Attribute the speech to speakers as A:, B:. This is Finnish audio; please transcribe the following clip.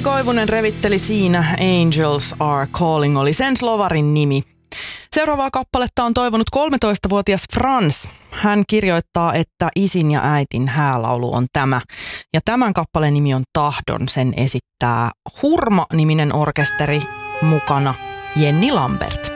A: Koivunen revitteli siinä Angels Are Calling, oli sen slovarin nimi. Seuraavaa kappaletta on toivonut 13-vuotias Frans. Hän kirjoittaa, että isin ja äitin häälaulu on tämä. Ja tämän kappaleen nimi on Tahdon. Sen esittää Hurma-niminen orkesteri, mukana Jenni Lambert.